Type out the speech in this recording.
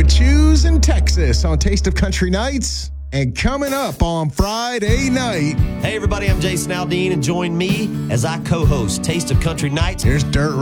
with Choose in Texas on Taste of Country Nights. And coming up on Friday night. Hey, everybody, I'm Jason Aldean, and join me as I co-host Taste of Country Nights. Here's Dirt